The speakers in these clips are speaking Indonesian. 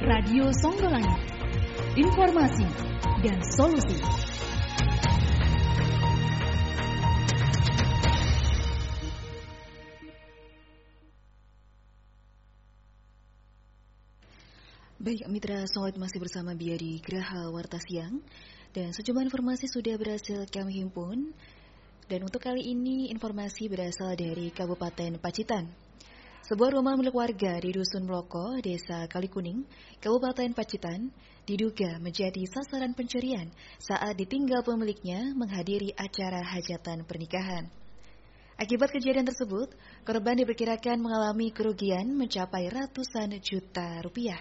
Radio Songgolangit, informasi dan solusi. Baik mitra Songgolangit, masih bersama Bia di Geraha Warta Siang. Dan sejumlah informasi sudah berhasil kami himpun. Dan untuk kali ini informasi berasal dari Kabupaten Pacitan. Sebuah rumah milik warga di Dusun Bloko, Desa Kalikuning, Kabupaten Pacitan, diduga menjadi sasaran pencurian saat ditinggal pemiliknya menghadiri acara hajatan pernikahan. Akibat kejadian tersebut, korban diperkirakan mengalami kerugian mencapai ratusan juta rupiah.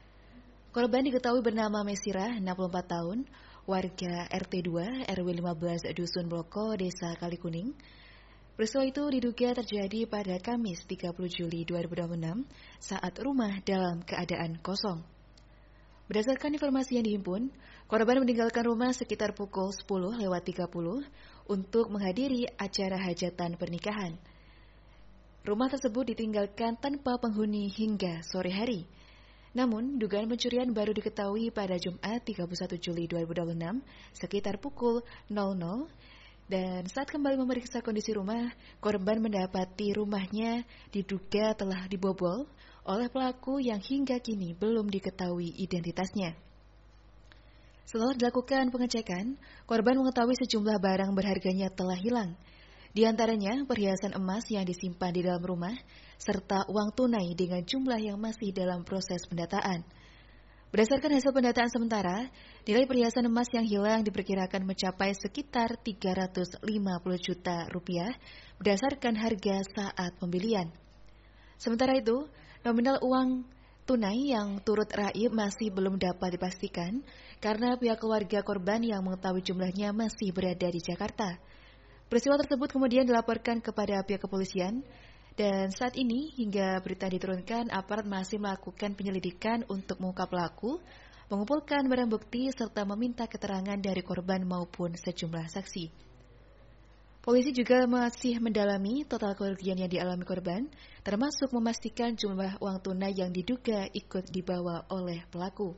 Korban diketahui bernama Mesirah, 64 tahun, warga RT 2 RW 15 Dusun Bloko, Desa Kalikuning. Peristiwa itu diduga terjadi pada Kamis 30 Juli 2026 saat rumah dalam keadaan kosong. Berdasarkan informasi yang dihimpun, korban meninggalkan rumah sekitar pukul 10:30 untuk menghadiri acara hajatan pernikahan. Rumah tersebut ditinggalkan tanpa penghuni hingga sore hari. Namun, dugaan pencurian baru diketahui pada Jumat 31 Juli 2026 sekitar pukul 00. Dan saat kembali memeriksa kondisi rumah, korban mendapati rumahnya diduga telah dibobol oleh pelaku yang hingga kini belum diketahui identitasnya. Setelah dilakukan pengecekan, korban mengetahui sejumlah barang berharganya telah hilang. Di antaranya perhiasan emas yang disimpan di dalam rumah, serta uang tunai dengan jumlah yang masih dalam proses pendataan. Berdasarkan hasil pendataan sementara, nilai perhiasan emas yang hilang diperkirakan mencapai sekitar 350 juta rupiah berdasarkan harga saat pembelian. Sementara itu, nominal uang tunai yang turut raib masih belum dapat dipastikan karena pihak keluarga korban yang mengetahui jumlahnya masih berada di Jakarta. Peristiwa tersebut kemudian dilaporkan kepada pihak kepolisian. Dan saat ini hingga berita diturunkan, aparat masih melakukan penyelidikan untuk mengungkap pelaku, mengumpulkan barang bukti serta meminta keterangan dari korban maupun sejumlah saksi. Polisi juga masih mendalami total kerugian yang dialami korban, termasuk memastikan jumlah uang tunai yang diduga ikut dibawa oleh pelaku.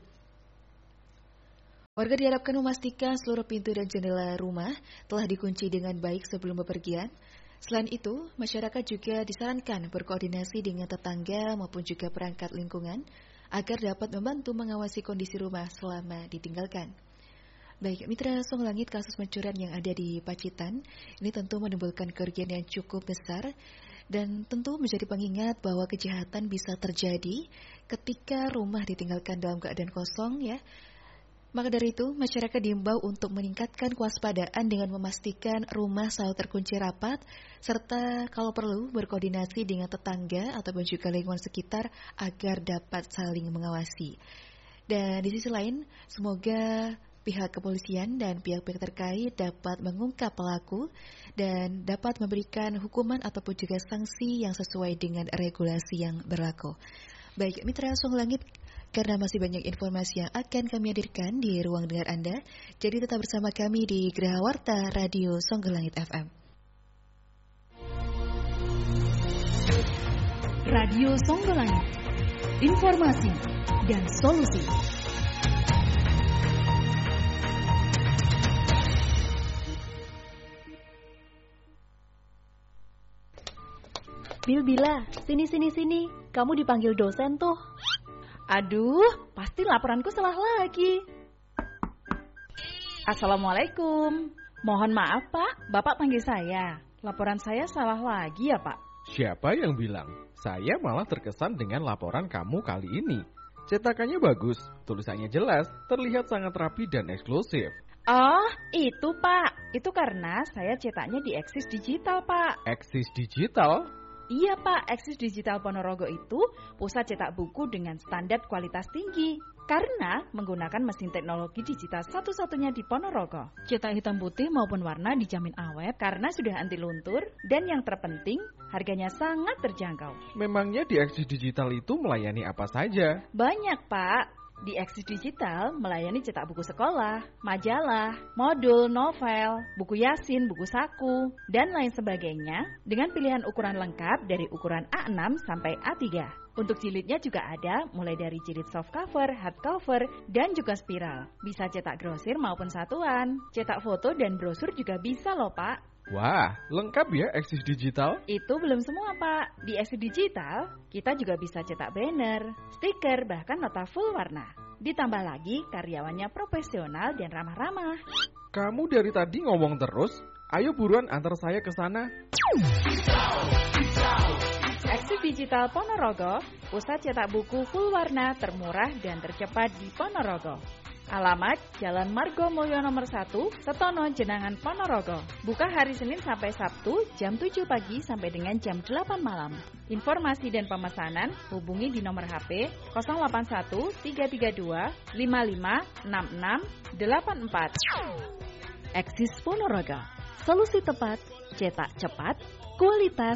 Warga diharapkan memastikan seluruh pintu dan jendela rumah telah dikunci dengan baik sebelum bepergian. Selain itu, masyarakat juga disarankan berkoordinasi dengan tetangga maupun juga perangkat lingkungan agar dapat membantu mengawasi kondisi rumah selama ditinggalkan. Baik, mitra Songgolangit, kasus pencurian yang ada di Pacitan ini tentu menimbulkan kerugian yang cukup besar dan tentu menjadi pengingat bahwa kejahatan bisa terjadi ketika rumah ditinggalkan dalam keadaan kosong ya. Maka dari itu, masyarakat diimbau untuk meningkatkan kewaspadaan dengan memastikan rumah selalu terkunci rapat, serta kalau perlu berkoordinasi dengan tetangga ataupun juga lingkungan sekitar agar dapat saling mengawasi. Dan di sisi lain, semoga pihak kepolisian dan pihak-pihak terkait dapat mengungkap pelaku dan dapat memberikan hukuman ataupun juga sanksi yang sesuai dengan regulasi yang berlaku. Baik, mitra Songgolangit, karena masih banyak informasi yang akan kami hadirkan di ruang dengar Anda, jadi tetap bersama kami di Geraha Warta Radio Songgolangit FM. Radio Songgolangit, informasi dan solusi. Bila, sini. Kamu dipanggil dosen tuh. Aduh, pasti laporanku salah lagi. Assalamualaikum. Mohon maaf, Pak. Bapak panggil saya. Laporan saya salah lagi ya, Pak? Siapa yang bilang? Saya malah terkesan dengan laporan kamu kali ini. Cetakannya bagus, tulisannya jelas, terlihat sangat rapi dan eksklusif. Oh, itu, Pak. Itu karena saya cetaknya di Eksis Digital, Pak. Eksis Digital? Iya, Pak. Eksis Digital Ponorogo itu pusat cetak buku dengan standar kualitas tinggi. Karena menggunakan mesin teknologi digital satu-satunya di Ponorogo. Cetak hitam putih maupun warna dijamin awet karena sudah anti luntur. Dan yang terpenting, harganya sangat terjangkau. Memangnya di Eksis Digital itu melayani apa saja? Banyak, Pak. Di Eksis Digital melayani cetak buku sekolah, majalah, modul, novel, buku yasin, buku saku, dan lain sebagainya dengan pilihan ukuran lengkap dari ukuran A6 sampai A3. Untuk jilidnya juga ada mulai dari jilid soft cover, hard cover, dan juga spiral. Bisa cetak grosir maupun satuan. Cetak foto dan brosur juga bisa loh Pak. Wah, lengkap ya Eksis Digital? Itu belum semua Pak. Di Eksis Digital, kita juga bisa cetak banner, stiker, bahkan nota full warna. Ditambah lagi karyawannya profesional dan ramah-ramah. Kamu dari tadi ngomong terus, ayo buruan antar saya ke sana. Eksis Digital Ponorogo, pusat cetak buku full warna termurah dan tercepat di Ponorogo. Alamat Jalan Margo Mulyo nomor 1, Setono, Jenangan, Ponorogo. Buka hari Senin sampai Sabtu jam 7 pagi sampai dengan jam 8 malam. Informasi dan pemesanan hubungi di nomor HP 081 332 55 66 84. Eksis Ponorogo, solusi tepat, cetak cepat, kualitas